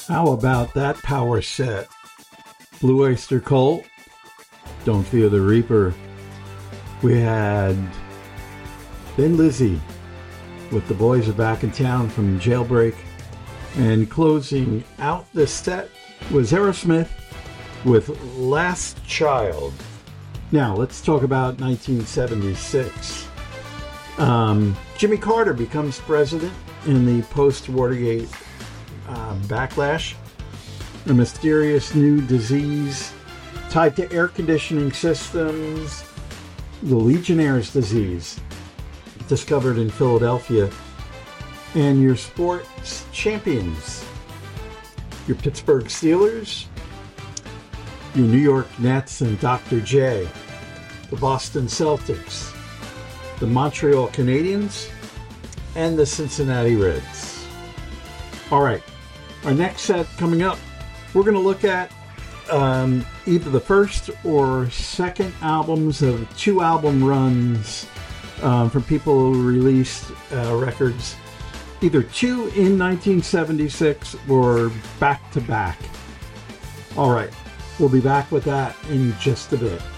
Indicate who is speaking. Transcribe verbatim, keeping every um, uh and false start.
Speaker 1: How about that power set? Blue Oyster Cult, Don't Fear the Reaper. We had Thin Lizzy with The Boys Are Back in Town from Jailbreak. And closing out the set was Aerosmith with Last Child. Now, let's talk about nineteen seventy-six. Um, Jimmy Carter becomes president in the post-Watergate uh, backlash. A mysterious new disease tied to air conditioning systems, the Legionnaire's disease, discovered in Philadelphia. And your sports champions, your Pittsburgh Steelers, your New York Nets and Doctor J, the Boston Celtics, the Montreal Canadiens, and the Cincinnati Reds. All right, our next set coming up, we're going to look at um, either the first or second albums of two album runs um, from people who released uh, records, either two in nineteen seventy-six or back to back. All right, we'll be back with that in just a bit.